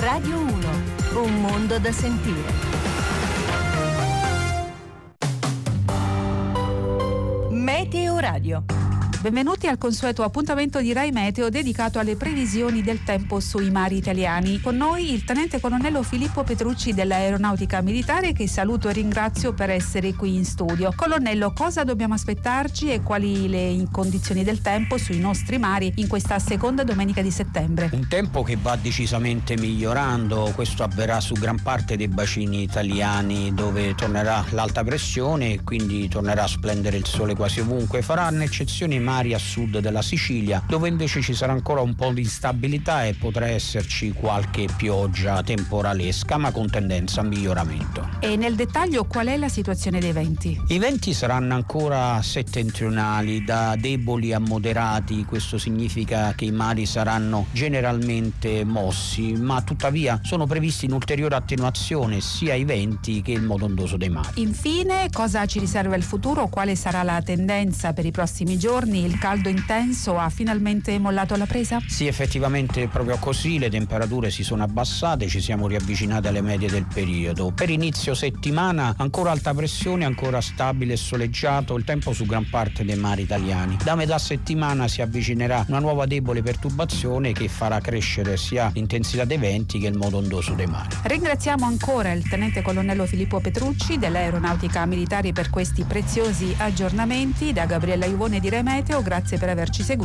Radio 1, un mondo da sentire. Meteo Radio. Benvenuti al consueto appuntamento di Rai Meteo dedicato alle previsioni del tempo sui mari italiani. Con noi il tenente colonnello Filippo Petrucci dell'Aeronautica Militare, che saluto e ringrazio per essere qui in studio. Colonnello, cosa dobbiamo aspettarci e quali le condizioni del tempo sui nostri mari in questa seconda domenica di settembre? Un tempo che va decisamente migliorando, questo avverrà su gran parte dei bacini italiani, dove tornerà l'alta pressione e quindi tornerà a splendere il sole quasi ovunque. Faranno eccezione i mari a sud della Sicilia, dove invece ci sarà ancora un po' di instabilità e potrà esserci qualche pioggia temporalesca, ma con tendenza a miglioramento. E nel dettaglio qual è la situazione dei venti? I venti saranno ancora settentrionali, da deboli a moderati. Questo significa che i mari saranno generalmente mossi, ma tuttavia sono previsti in ulteriore attenuazione sia i venti che il moto ondoso dei mari. Infine, cosa ci riserva il futuro? Quale sarà la tendenza per i prossimi giorni? Il caldo intenso ha finalmente mollato alla presa? Sì, effettivamente è proprio così, le temperature si sono abbassate, ci siamo riavvicinati alle medie del periodo. Per inizio settimana ancora alta pressione, ancora stabile e soleggiato il tempo su gran parte dei mari italiani. Da metà settimana si avvicinerà una nuova debole perturbazione che farà crescere sia l'intensità dei venti che il moto ondoso dei mari. Ringraziamo ancora il tenente colonnello Filippo Petrucci dell'Aeronautica Militare per questi preziosi aggiornamenti. Da Gabriella Ivone di Rai Meteo, grazie per averci seguito.